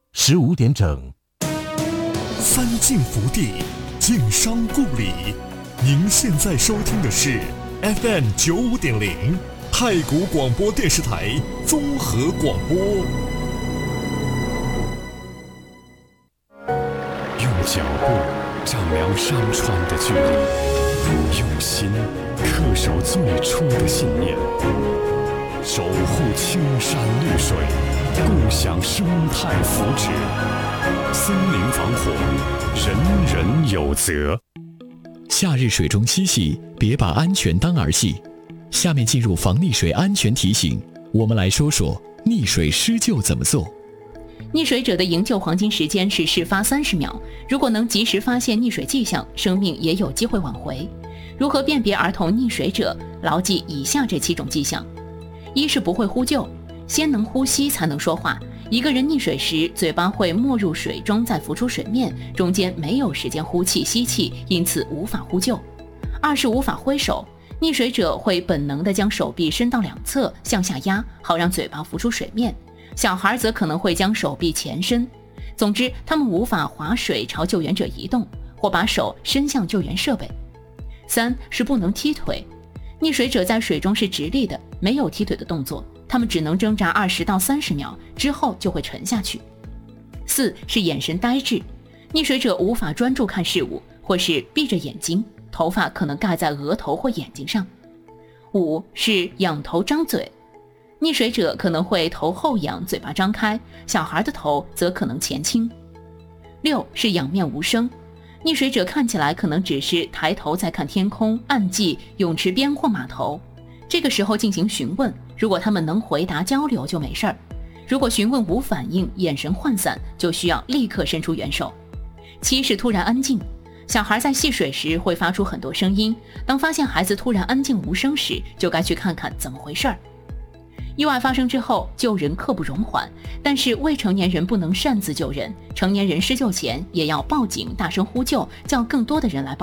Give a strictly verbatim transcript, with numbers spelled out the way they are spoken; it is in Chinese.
十五点整。 三晋福地，晋商故里。您现在收听的是 F M 九五点零太谷广播电视台综合广播。 用脚步丈量山川的距离，用心恪守最初的信念，守护青山绿水，共享生态福祉。森林防火，人人有责。 夏日水中嬉戏，别把安全当儿戏。下面进入防溺水安全提醒，我们来说说溺水施救怎么做。 溺水者的营救黄金时间是事发三十秒，如果能及时发现溺水迹象，生命也有机会挽回。如何辨别儿童溺水者？牢记以下这七种迹象：一是不会呼救，先能呼吸才能说话。一个人溺水时，嘴巴会没入水中再浮出水面，中间没有时间呼气吸气，因此无法呼救。二是无法挥手，溺水者会本能地将手臂伸到两侧向下压，好让嘴巴浮出水面。小孩则可能会将手臂前伸。总之，他们无法划水朝救援者移动，或把手伸向救援设备。三是不能踢腿，溺水者在水中是直立的，没有踢腿的动作，他们只能挣扎二十到三十秒，之后就会沉下去。四是眼神呆滞，溺水者无法专注看事物，或是闭着眼睛，头发可能盖在额头或眼睛上。五是仰头张嘴，溺水者可能会头后仰，嘴巴张开，小孩的头则可能前倾。六是仰面无声，溺水者看起来可能只是抬头在看天空、岸际、泳池边或码头，这个时候进行询问，如果他们能回答交流就没事儿，如果询问无反应，眼神涣散，就需要立刻伸出援手。七是突然安静，小孩在戏水时会发出很多声音，当发现孩子突然安静无声时，就该去看看怎么回事儿。意外发生之后，救人刻不容缓，但是未成年人不能擅自救人，成年人施救前也要报警，大声呼救，叫更多的人来帮